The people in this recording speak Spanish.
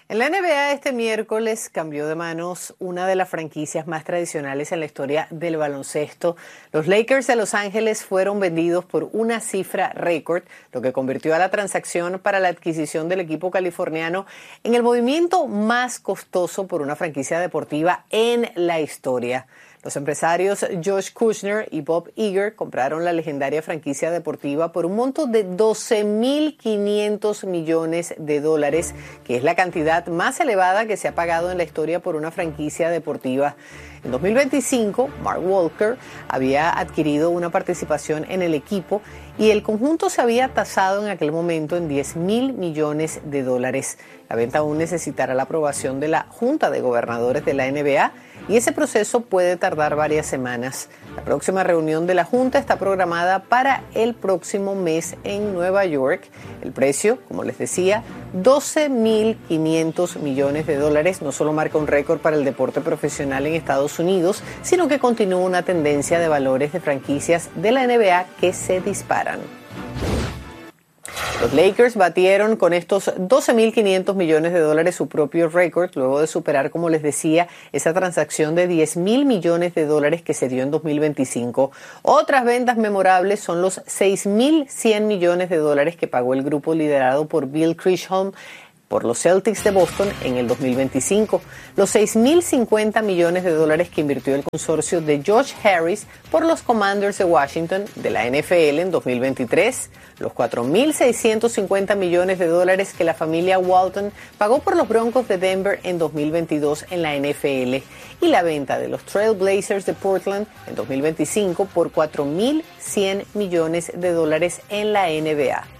En la NBA este miércoles cambió de manos una de las franquicias más tradicionales en la historia del baloncesto. Los Lakers de Los Ángeles fueron vendidos por una cifra récord, lo que convirtió a la transacción para la adquisición del equipo californiano en el movimiento más costoso por una franquicia deportiva en la historia. Los empresarios Josh Kushner y Bob Iger compraron la legendaria franquicia deportiva por un monto de $12.500 millones, que es la cantidad más elevada que se ha pagado en la historia por una franquicia deportiva. En 2025, Mark Walker había adquirido una participación en el equipo y el conjunto se había tasado en aquel momento en $10.000 millones. La venta aún necesitará la aprobación de la Junta de Gobernadores de la NBA y ese proceso puede tardar varias semanas. La próxima reunión de la Junta está programada para el próximo mes en Nueva York. El precio, como les decía, $12.500 millones, no solo marca un récord para el deporte profesional en Estados Unidos, sino que continúa una tendencia de valores de franquicias de la NBA que se disparan. Los Lakers batieron con estos $12.500 millones su propio récord, luego de superar, como les decía, esa transacción de $10.000 millones que se dio en 2025. Otras ventas memorables son los $6.100 millones que pagó el grupo liderado por Bill Chisholm por los Celtics de Boston en el 2025, los $6.050 millones que invirtió el consorcio de Josh Harris por los Commanders de Washington de la NFL en 2023, los $4.650 millones que la familia Walton pagó por los Broncos de Denver en 2022 en la NFL y la venta de los Trail Blazers de Portland en 2025 por $4.100 millones en la NBA.